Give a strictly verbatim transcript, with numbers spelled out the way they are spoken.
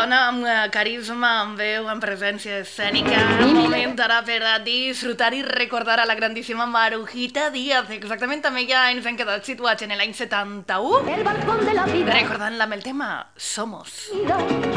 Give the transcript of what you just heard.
dona amb eh, carisma, amb veu, amb presència escènica. Un moment ara per a disfrutar i recordar a la grandíssima Marujita Díaz. Exactament, també ja ens hem quedat situats en l'any setanta-u, El balcón de la vida. recordant-la amb el tema Somos.